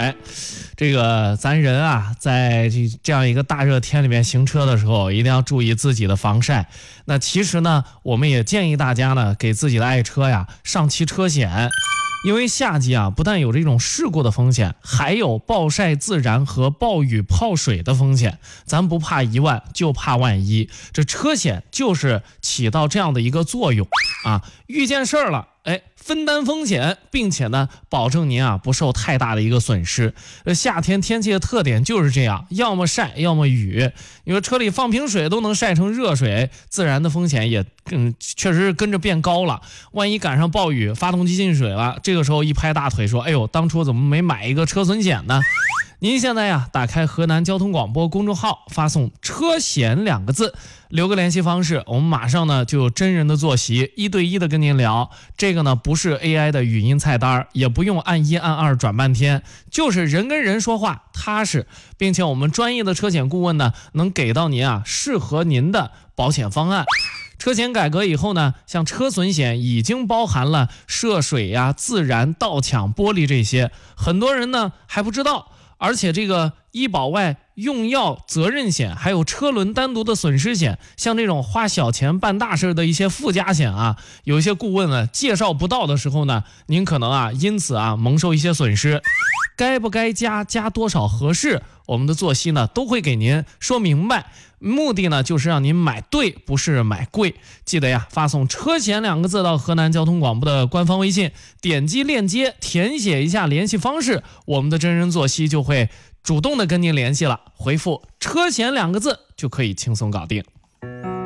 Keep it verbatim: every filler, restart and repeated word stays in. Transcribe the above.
哎，这个咱人啊，在这这样一个大热天里面行车的时候，一定要注意自己的防晒。那其实呢，我们也建议大家呢，给自己的爱车呀上期车险。因为夏季啊，不但有这种事故的风险，还有暴晒自燃和暴雨泡水的风险。咱不怕一万，就怕万一。这车险就是起到这样的一个作用啊，遇见事儿了，哎，分担风险，并且呢，保证您啊不受太大的一个损失。呃，夏天天气的特点就是这样，要么晒，要么雨。你说车里放瓶水都能晒成热水，自燃的风险也嗯确实跟着变高了。万一赶上暴雨，发动机进水了，这个时候一拍大腿说：“哎呦，当初怎么没买一个车损险呢？”您现在呀，打开河南交通广播公众号，发送“车险”两个字，留个联系方式，我们马上呢就有真人的坐席，一对一的跟您聊。这个呢不是 A I 的语音菜单，也不用按一按二转半天，就是人跟人说话踏实，并且我们专业的车险顾问呢能给到您啊适合您的保险方案。车险改革以后呢，像车损险已经包含了涉水呀、自燃、盗抢、玻璃这些，很多人呢还不知道。而且这个医保外用药责任险，还有车轮单独的损失险，像这种花小钱办大事的一些附加险啊，有一些顾问呢介绍不到的时候呢，您可能啊因此啊蒙受一些损失。该不该加，加多少合适，我们的作息呢都会给您说明白，目的呢就是让您买对，不是买贵。记得呀，发送车险两个字到河南交通广播的官方微信，点击链接填写一下联系方式，我们的真人作息就会主动的跟您联系了，回复车险两个字就可以轻松搞定。